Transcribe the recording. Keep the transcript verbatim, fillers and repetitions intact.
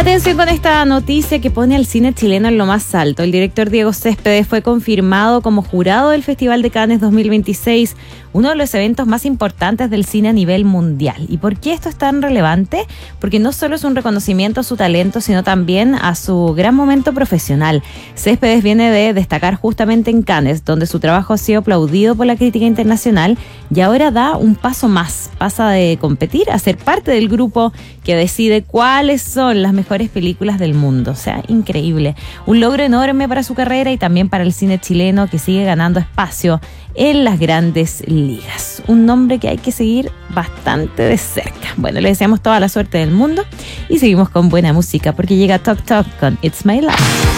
Atención con esta noticia que pone al cine chileno en lo más alto. El director Diego Céspedes fue confirmado como jurado del Festival de Cannes dos mil veintiséis, uno de los eventos más importantes del cine a nivel mundial. ¿Y por qué esto es tan relevante? Porque no solo es un reconocimiento a su talento, sino también a su gran momento profesional. Céspedes viene de destacar justamente en Cannes, donde su trabajo ha sido aplaudido por la crítica internacional, y ahora da un paso más. Pasa de competir a ser parte del grupo que decide cuáles son las mejores películas del mundo. O sea, increíble. Un logro enorme para su carrera y también para el cine chileno, que sigue ganando espacio en las grandes ligas. Un nombre que hay que seguir bastante de cerca. Bueno, le deseamos toda la suerte del mundo y seguimos con buena música, porque llega Tok Tok con It's My Life.